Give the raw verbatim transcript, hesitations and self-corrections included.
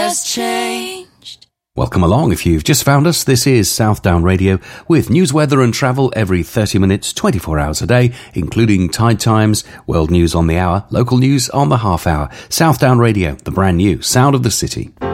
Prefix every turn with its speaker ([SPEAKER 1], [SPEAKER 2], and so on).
[SPEAKER 1] has changed.
[SPEAKER 2] Welcome along if you've just found us. This is Southdown Radio with news, weather and travel every thirty minutes, twenty-four hours a day, including tide times, world news on the hour, local news on the half hour. Southdown Radio, the brand new sound of the city.